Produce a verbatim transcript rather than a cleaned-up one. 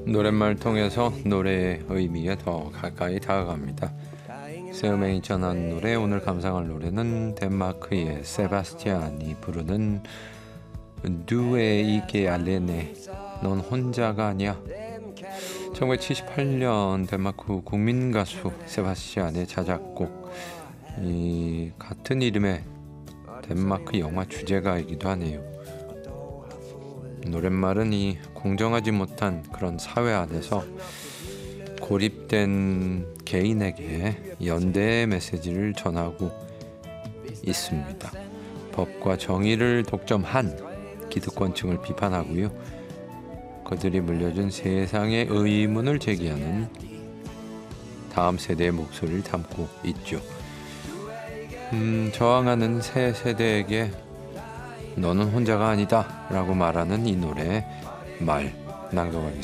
노랫말 통해서 노래의 의미에 더 가까이 다가갑니다. 세음행이 전한 노래, 오늘 감상할 노래는 덴마크의 세바스티안이 부르는 누에이게 알레네, 넌 혼자가 아니야. 천구백칠십팔 년 덴마크 국민 가수 세바스티안의 자작곡, 이 같은 이름의 덴마크 영화 주제가이기도 하네요. 노랫말은 이 공정하지 못한 그런 사회 안에서 고립된 개인에게 연대의 메시지를 전하고 있습니다. 법과 정의를 독점한 기득권층을 비판하고요, 그들이 물려준 세상의 의문을 제기하는 다음 세대의 목소리를 담고 있죠. 음, 저항하는 새 세대에게 너는 혼자가 아니다 라고 말하는 이 노래 말 낭독하겠습니다.